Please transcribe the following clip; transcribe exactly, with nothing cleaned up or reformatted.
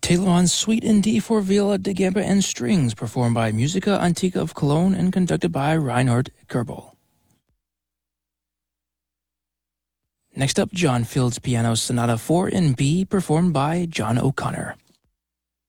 Telemann Suite in D for viola da gamba and strings, performed by Musica Antica of Cologne and conducted by Reinhard Goebel. Next up, John Field's Piano Sonata four in B, performed by John O'Connor.